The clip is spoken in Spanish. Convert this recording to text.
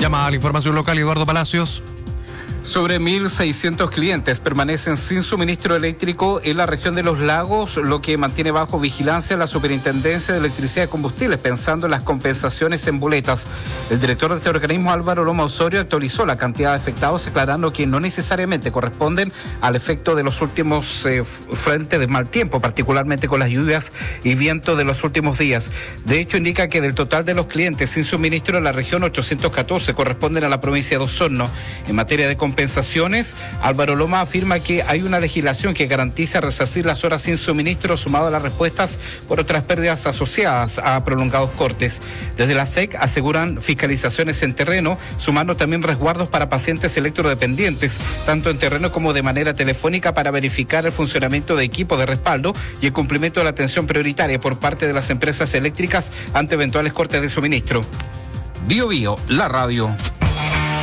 más a la información local, Eduardo Palacios. Sobre 1.600 clientes permanecen sin suministro eléctrico en la región de Los Lagos, lo que mantiene bajo vigilancia la Superintendencia de Electricidad y Combustibles, pensando en las compensaciones en boletas. El director de este organismo, Álvaro Loma Osorio, actualizó la cantidad de afectados, aclarando que no necesariamente corresponden al efecto de los últimos frentes de mal tiempo, particularmente con las lluvias y viento de los últimos días. De hecho, indica que del total de los clientes sin suministro en la región, 814 corresponden a la provincia de Osorno. En materia de compensaciones, Álvaro Loma afirma que hay una legislación que garantiza resarcir las horas sin suministro, sumado a las respuestas por otras pérdidas asociadas a prolongados cortes. Desde la SEC aseguran fiscalizaciones en terreno, sumando también resguardos para pacientes electrodependientes, tanto en terreno como de manera telefónica, para verificar el funcionamiento de equipos de respaldo y el cumplimiento de la atención prioritaria por parte de las empresas eléctricas ante eventuales cortes de suministro. Bio Bio, la radio.